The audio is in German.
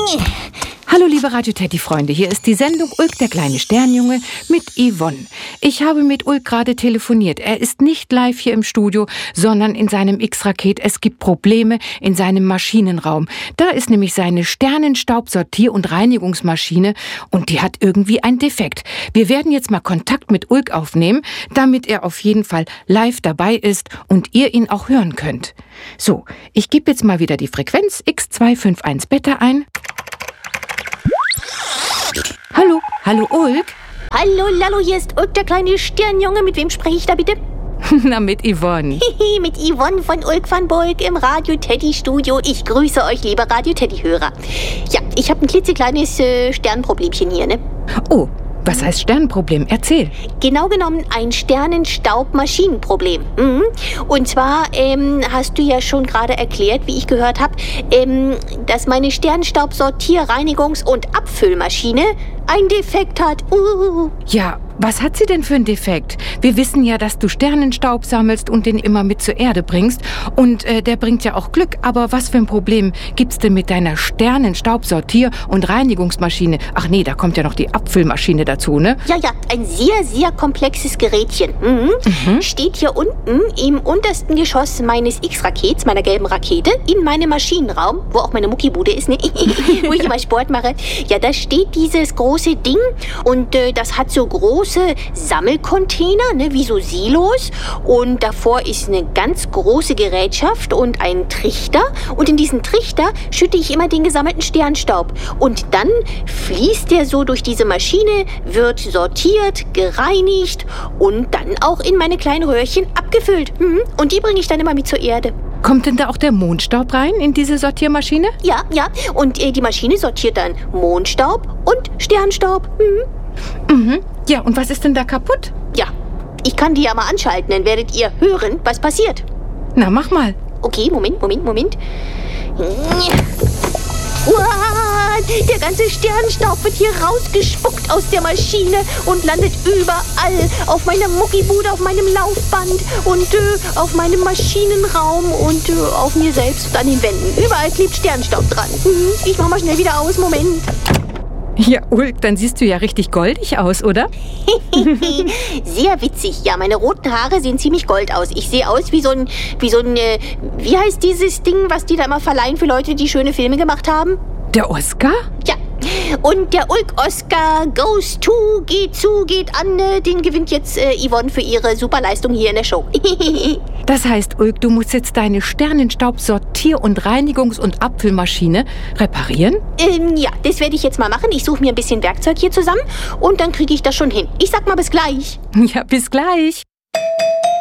Hallo liebe Radio Teddy-Freunde, hier ist die Sendung Ulk, der kleine Sternjunge mit Yvonne. Ich habe mit Ulk gerade telefoniert. Er ist nicht live hier im Studio, sondern in seinem X-Raket. Es gibt Probleme in seinem Maschinenraum. Da ist nämlich seine Sternenstaubsortier- und Reinigungsmaschine und die hat irgendwie einen Defekt. Wir werden jetzt mal Kontakt mit Ulk aufnehmen, damit er auf jeden Fall live dabei ist und ihr ihn auch hören könnt. So, ich gebe jetzt mal wieder die Frequenz X251 Beta ein. Hallo Ulk. Hallo Lallo, hier ist Ulk, der kleine Sternjunge. Mit wem spreche ich da bitte? Na, mit Yvonne. Mit Yvonne von Ulk van Bolk im Radio Teddy Studio. Ich grüße euch, liebe Radio Teddy Hörer. Ja, ich habe ein klitzekleines Sternproblemchen hier, ne? Oh, was heißt Sternproblem? Erzähl. Genau genommen ein Sternenstaubmaschinenproblem. Und zwar hast du ja schon gerade erklärt, wie ich gehört habe, dass meine Sternenstaubsortier-, Reinigungs- und Abfüllmaschine ein Defekt hat. Ja, was hat sie denn für einen Defekt? Wir wissen ja, dass du Sternenstaub sammelst und den immer mit zur Erde bringst. Und der bringt ja auch Glück. Aber was für ein Problem gibt's denn mit deiner Sternenstaubsortier- und Reinigungsmaschine? Ach nee, da kommt ja noch die Abfüllmaschine dazu, ne? Ja, ein sehr, sehr komplexes Gerätchen. Steht hier unten im untersten Geschoss meines X-Rakets, meiner gelben Rakete, in meinem Maschinenraum, wo auch meine Muckibude ist, ne? Wo ich immer Sport mache. Ja, da steht dieses große Ding und das hat so große Sammelcontainer, ne, wie so Silos. Und davor ist eine ganz große Gerätschaft und ein Trichter. Und in diesen Trichter schütte ich immer den gesammelten Sternstaub. Und dann fließt der so durch diese Maschine, wird sortiert, gereinigt und dann auch in meine kleinen Röhrchen abgefüllt. Und die bringe ich dann immer mit zur Erde. Kommt denn da auch der Mondstaub rein in diese Sortiermaschine? Ja. Und die Maschine sortiert dann Mondstaub und Sternstaub. Ja, und was ist denn da kaputt? Ja, ich kann die ja mal anschalten, dann werdet ihr hören, was passiert. Na, mach mal. Okay, Moment. Der ganze Sternstaub wird hier rausgespuckt aus der Maschine und landet überall. Auf meiner Muckibude, auf meinem Laufband und auf meinem Maschinenraum und auf mir selbst und an den Wänden. Überall klebt Sternstaub dran. Ich mach mal schnell wieder aus, Moment. Ja, Ulk, dann siehst du ja richtig goldig aus, oder? Sehr witzig. Ja, meine roten Haare sehen ziemlich gold aus. Ich sehe aus wie so ein, wie heißt dieses Ding, was die da immer verleihen für Leute, die schöne Filme gemacht haben? Der Oscar? Ja. Und der Ulk-Oscar goes to, geht an, den gewinnt jetzt Yvonne für ihre super Leistung hier in der Show. Das heißt, Ulk, du musst jetzt deine Sternenstaub-Sortier- und Reinigungs- und Abfüllmaschine reparieren? Ja, das werde ich jetzt mal machen. Ich suche mir ein bisschen Werkzeug hier zusammen und dann kriege ich das schon hin. Ich sag mal bis gleich. Ja, bis gleich.